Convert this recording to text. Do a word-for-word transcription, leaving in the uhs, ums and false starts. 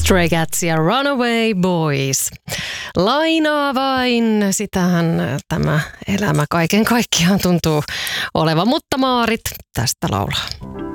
Stray Cats ja Runaway Boys. Lainaa vain, sitähän tämä elämä kaiken kaikkiaan tuntuu olevan, mutta Maarit tästä laulaa.